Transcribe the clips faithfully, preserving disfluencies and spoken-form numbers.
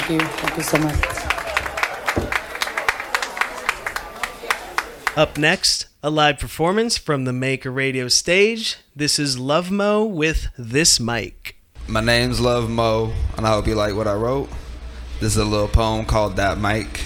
Thank you. Thank you so much. Up next, a live performance from the Maker Radio stage. This is Love Mo with This Mic. My name's Love Mo, and I hope you like what I wrote. This is a little poem called That Mic.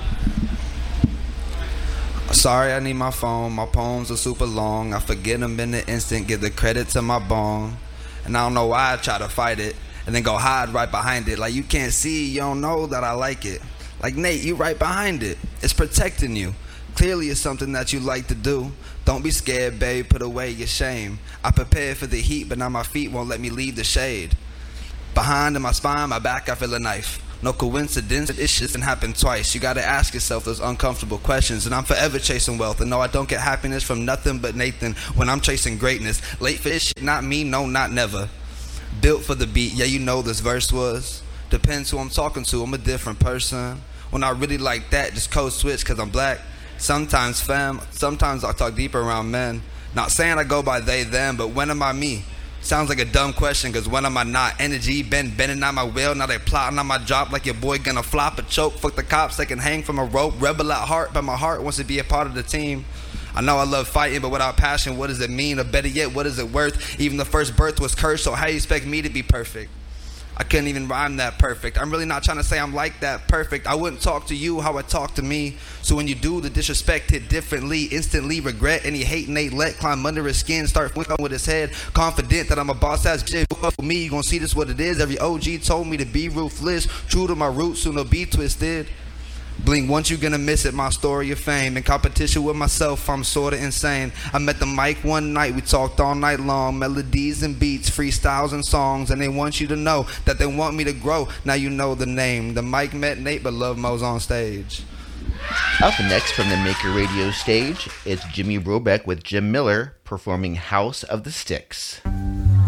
Sorry, I need my phone. My poems are super long. I forget them in the instant. Give the credit to my bong. And I don't know why I try to fight it and then go hide right behind it. Like you can't see, you don't know that I like it. Like Nate, you right behind it. It's protecting you. Clearly it's something that you like to do. Don't be scared, babe. Put away your shame. I prepared for the heat, but now my feet won't let me leave the shade. Behind in my spine, my back, I feel a knife. No coincidence, it shouldn't happen twice. You gotta ask yourself those uncomfortable questions. And I'm forever chasing wealth. And no, I don't get happiness from nothing but Nathan when I'm chasing greatness. Late for this shit, not me, no, not never. Built for the beat, yeah, you know this verse was. Depends who I'm talking to, I'm a different person. When I really like that, just code switch cause I'm black. Sometimes fam, sometimes I talk deeper around men. Not saying I go by they, them, but when am I me? Sounds like a dumb question, cause when am I not? Energy been bending on my wheel, now they plotting on my job like your boy gonna flop or choke. Fuck the cops, they can hang from a rope. Rebel at heart, but my heart wants to be a part of the team. I know I love fighting, but without passion, what does it mean? Or better yet, what is it worth? Even the first birth was cursed, so how you expect me to be perfect? I couldn't even rhyme that perfect. I'm really not trying to say I'm like that perfect. I wouldn't talk to you how I talk to me. So when you do, the disrespect hit differently. Instantly regret any hate Nate let climb under his skin. Start flicking with his head. Confident that I'm a boss ass bitch. For me, you gonna see this what it is. Every O G told me to be ruthless. True to my roots, soon it'll be twisted. Blink, once you gonna miss it, my story of fame. In competition with myself, I'm sorta insane. I met the mic one night, we talked all night long. Melodies and beats, freestyles and songs. And they want you to know that they want me to grow. Now you know the name. The mic met Nate, but Love Mo's on stage. Up next from the Maker Radio stage, it's Jimmy Robeck with Jim Miller performing House of the Sticks.